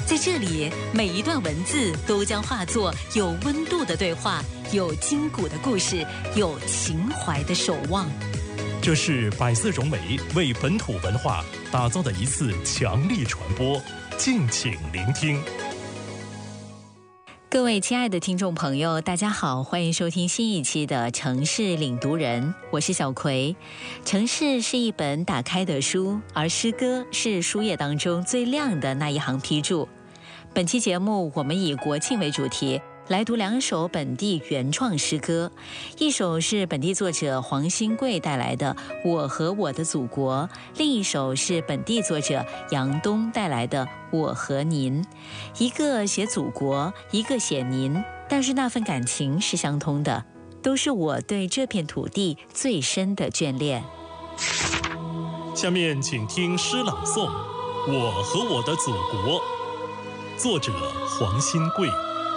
在这里，每一段文字都将化作有温度的对话，有筋骨的故事，有情怀的守望。 这是百色融媒为本土文化打造的一次强力传播，敬请聆听。 各位亲爱的听众朋友，大家好，欢迎收听新一期的城市领读人，我是小葵。城市是一本打开的书，而诗歌是书页当中最亮的那一行批注。本期节目我们以国庆为主题，来读2首本地原创诗歌，一首是本地作者黄新贵带来的《我和我的祖国》，另一首是本地作者杨东带来的《我和您》。一个写祖国，一个写您，但是那份感情是相通的，都是我对这片土地最深的眷恋。 下面请听诗朗诵《我和我的祖国》，作者黄新贵。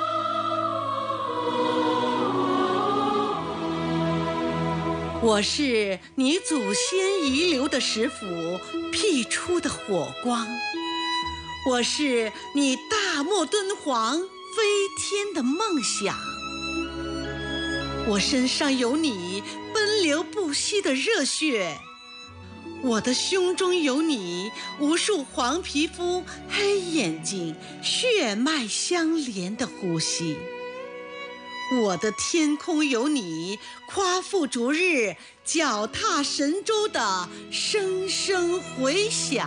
我是你祖先遗留的石斧辟出的火光，我是你大漠敦煌飞天的梦想，我身上有你奔流不息的热血，我的胸中有你无数黄皮肤黑眼睛血脉相连的呼吸，我的天空有你夸父逐日脚踏神州的声声回响，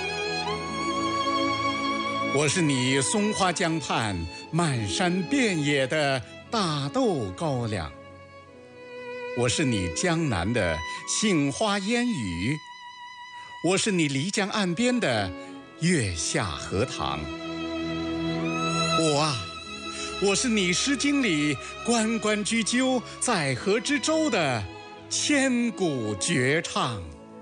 我是你松花江畔漫山遍野的大豆高粱，我是你江南的杏花烟雨，我是你漓江岸边的月下荷塘，我是你诗经里关关雎鸠，在河之洲的千古绝唱。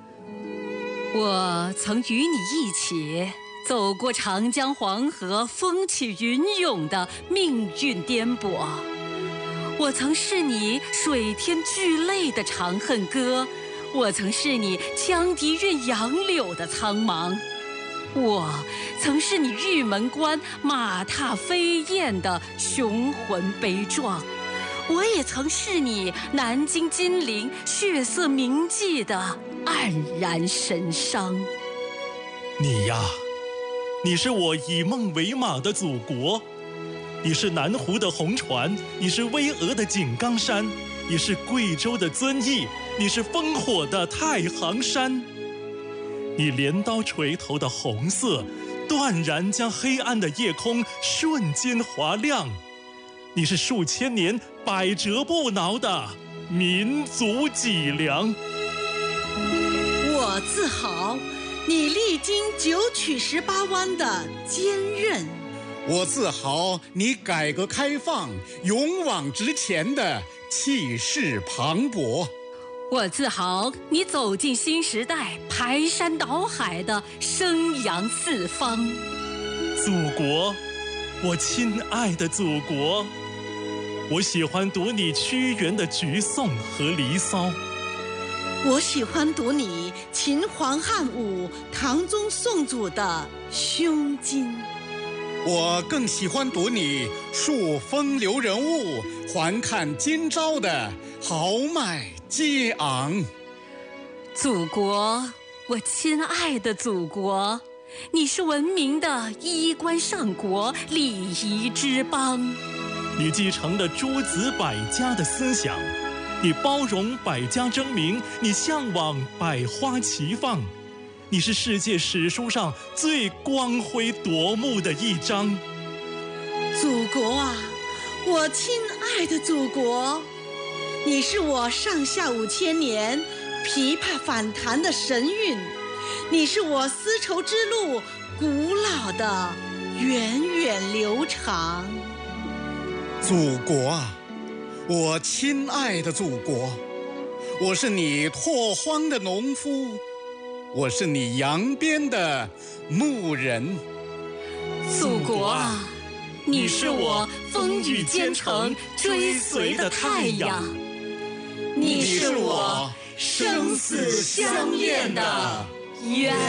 我曾与你一起走过长江黄河风起云涌的命运颠簸，我曾是你水天巨泪的长恨歌，我曾是你羌笛韵杨柳的苍茫，我曾是你玉门关马踏飞燕的雄浑悲壮，我也曾是你南京金陵血色铭记的黯然神伤。 你呀，你是我以梦为马的祖国，你是南湖的红船，你是巍峨的井冈山，你是贵州的遵义，你是烽火的太行山。你镰刀锤头的红色，断然将黑暗的夜空瞬间划亮。你是数千年百折不挠的民族脊梁。 我自豪你历经9曲18弯的坚韧， 我自豪你改革开放勇往直前的气势磅礴， 我自豪你走进新时代排山倒海的声扬四方。 祖国，我亲爱的祖国，我喜欢读你屈原的《橘颂》和《离骚》， 我喜欢读你秦皇汉武唐宗宋祖的《胸襟》， 我更喜欢读你述风流人物还看今朝的豪迈激昂。 祖国，我亲爱的祖国，你是文明的衣冠上国，礼仪之邦。 你继承了诸子百家的思想，你包容百家争鸣，你向往百花齐放，你是世界史书上最光辉夺目的一章。 祖国啊，我亲爱的祖国，你是我上下5000年琵琶反弹的神韵，你是我丝绸之路古老的源远流长。 祖国啊，我亲爱的祖国，我是你拓荒的农夫，我是你扬鞭的牧人。 祖国啊，你是我风雨兼程追随的太阳，你是我生死相恋的远